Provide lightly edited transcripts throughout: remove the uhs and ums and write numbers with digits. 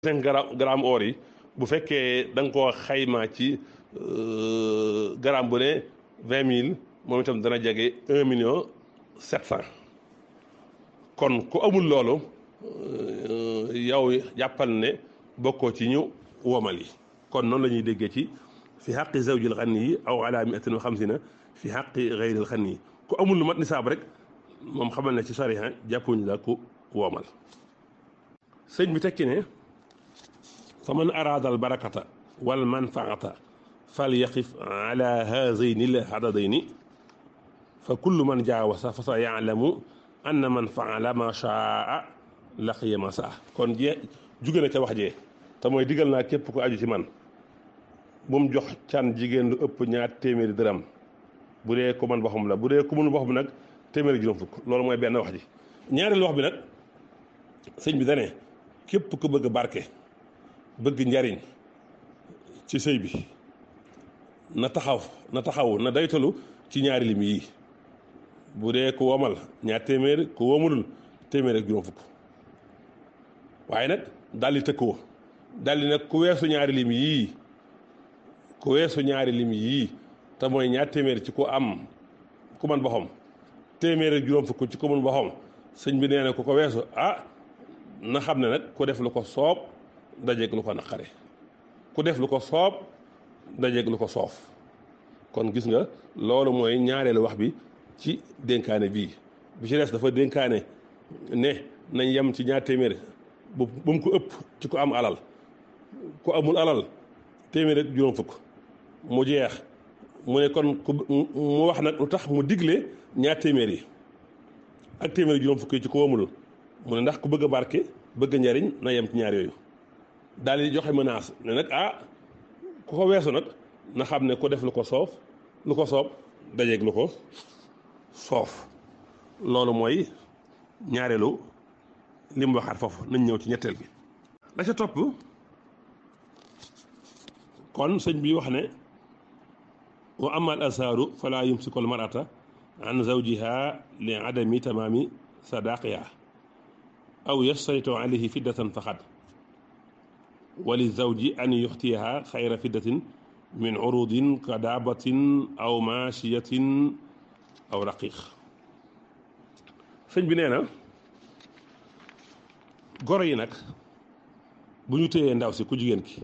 gramme or yi bu fekkee da nga koo xaymaa ci gramme bu ne 20 000 moom itam dana jege 1,7 million. kon ku amul loolu yow jàppal ne bokkoo ci ñu womal yi. kon noonu la ñuy déggee ci fi xaqi zawjil xanni yi aw ala 150 fi xaqi gayril xanni yi ku amul lu mat nisaab rek moom xamal ne ci sariya jàppuñu la ku womal. sëñ bi tekki ne fa man araada al barakata wal manfaata fal yaqif ala haazayni l adadayni fa kullu man jaawasa fa sa yaalamu anna man faala ma shaa laqiya ma saa. kon jóge na ca wax jee te mooy digal naa képp ku aju ci man bu mu jox can jigéen lu ëpp 2 téeméeri dërëm bu dee ku man boppam la bu dee ku mënul boppam nag téeméeri juróom fukk. loolu mooy benn wax ji. ñaareelu wax bi nag sëñ bi dane képp ku bëgg barke bëgg njariñ ci sëy bi na taxaw na daytalu ci ñaari lim yi. bu dee ku womal 2 téeméer ku womulul téeméer ak juróom fukk. waaye nag daal di tëkkoo daal di nag ku weesu ñaari lim yii te mooy 2 téeméer ci ku am ku man boppam téeméer ak juróom fukk ci ku man boppam sëñ bi nee na ku ko weesu na xam ne nag ku def lu ko soob dajeeg lu ko naqare ku def lu ko soob dajeeg lu ko soof. kon gis nga loolu mooy ñaareelu wax bi ci dénkaane bii. bi ci des dafa dénkaane ne nañ yem ci 2 téeméer bu mu ko ëpp ci ku am alal ku amul alal téeméer ak juróom fukk mu jeex. mu ne kon mu wax nag lu tax mu digle 2 téeméer yi ak téeméer ak juróom fukk yi ci ko amul. mu ne ndax ku bëgg a barke bëgg njariñ na yem ci ñaar yooyu. daal di joxe menace ne nag ku ko weesu nag na xam ne ku def lu ko soob dajeeg lu ko soof. loolu mooy ñaareelu li mu waxaat foofu. nañ ñëw ci ñetteel bi. la ca topp kon sëñ bi wax ne wa ama al asaaru fala yumsiku al marata an zawjiha li adami tamaami sadaqiha aw yastaritu alayhi fiddatan faqat wa li zawji an yuxtiyaha xayra fiddatin min urudin ka daabatin aw maashiyatin aw raqiq. sëñ bi nee na goro yi nag bu ñu téyee ndaw si ku jigéen ki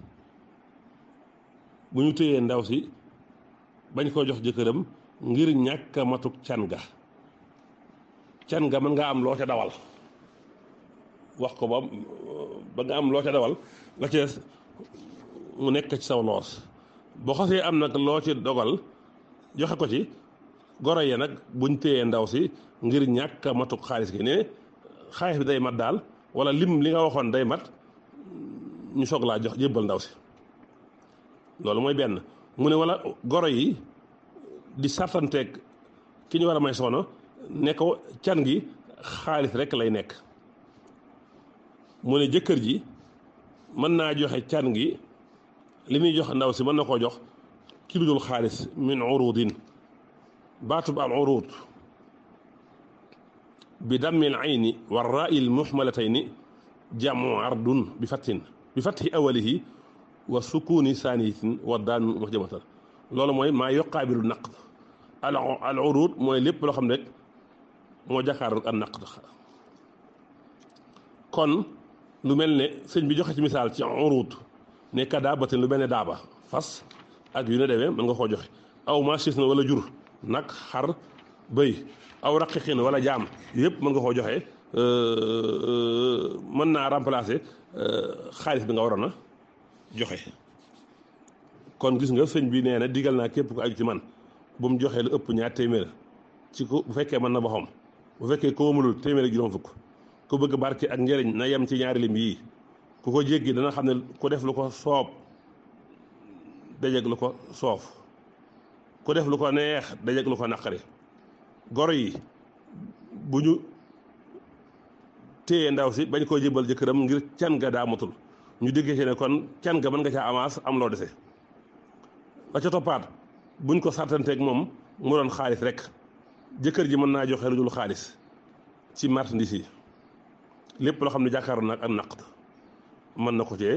bu ñu téyee ndaw si bañ koo jox jëkkëram ngir ñàkk a matuk can ga mën nga am loo ca dawal wax ko ba nga am loo ca dawal la ci des mu nekk ci saw loos boo xasee am nag loo ci dogal joxe ko ci goro yi nag buñ téyee ndaw si ngir ñàkk a matuk xaalis gi ne xaalis bi day mat daal wala lim li nga waxoon day mat ñu soog laa jox jébbal ndaw si. loolu mooy benn. mu ne wala goro yi di sartanteeg ki ñu war a may soxna ne ko can gi xaalis rek lay nekk. mu ne jëkkër ji mën naa joxe can gi li muy jox ndaw si mën na koo jox ki lu dul xaalis min urudin. baatub al urud bi dammil ayni wa raa'il muhmalatayni jamu ardun bi fathi awalihi wa sukuni saaniyatin wa daan muhjamatan. loolu mooy maa yuqaabilu naqd. al urud mooy lépp loo xam ne rek moo jàkkaarloog ak naqd. kon lu mel ne sëñ bi joxe ci misaal ci urud ne ka daabatin lu mel ne daaba fas ak yu ne demee mën nga koo joxe. aw maachis na wala jur nag xar bëy aw raqiqin wala jaam yëpp mën nga koo joxe mën naa remplacer xaalis bi nga waroon a joxe. kon gis nga sëñ bi nee na digal naa képp ku aju ci man bu mu joxee lu ëpp 2 téeméer ci ko bu fekkee mën na boppam bu fekkee ko mënul téeméer ak juróom fukk ku bëgg barke ak njëriñ na yem ci ñaari lim yii. ku ko jéggi dana xam ne ku def lu ko soob dajeeg lu ko soof ku def lu ko neex dajeeg lu ko naqari. goro yi bu ñu téye ndaw si bañ koo jébbal jëkkëram ngir can ga daa matul ñu déggee ci ne kon can ga mën nga caa avance am loo dese. la ca toppaat buñ ko sartanteeg moom mu doon xaalis rek jëkkër ji mën naa joxe lu dul xaalis ci marchandise yi lépp loo xam ne jàkkaarloo nag ak naqd mën na ko cee